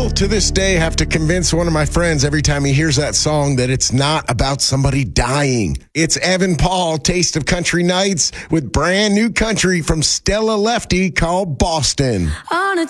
still, to this day, have to convince one of my friends every time he hears that song that it's not about somebody dying. It's Evan Paul, Taste of Country Nights, with brand new country from Stella Lefty called Boston. On a